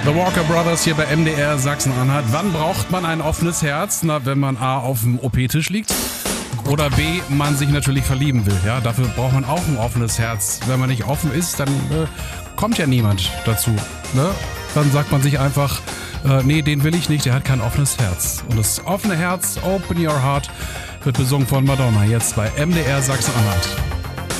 The Walker Brothers hier bei MDR Sachsen-Anhalt. Wann braucht man ein offenes Herz? Na, wenn man A auf dem OP-Tisch liegt oder B, man sich natürlich verlieben will. Ja, dafür braucht man auch ein offenes Herz. Wenn man nicht offen ist, dann kommt ja niemand dazu. Ne? Dann sagt man sich einfach, nee, den will ich nicht, der hat kein offenes Herz. Und das offene Herz, Open Your Heart, wird besungen von Madonna, jetzt bei MDR Sachsen-Anhalt.